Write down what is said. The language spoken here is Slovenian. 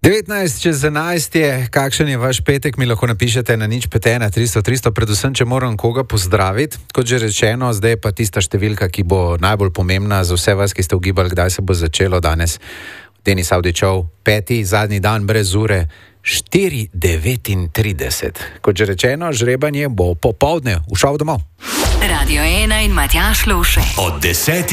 19 čez 11 je, kakšen je vaš petek, mi lahko napišete na 051 300 300, predvsem, če moram koga pozdraviti. Kot že rečeno, zdaj je pa tista številka, ki bo najbolj pomembna za vse vas, ki ste ugibali, kdaj se bo začelo danes. Denis Avdićov, 5. zadnji dan brez ure, 4:39. Kot že rečeno, žrebanje bo popoldne, ušel domov. Radio 1 in Matjaž Lovše. Od 10.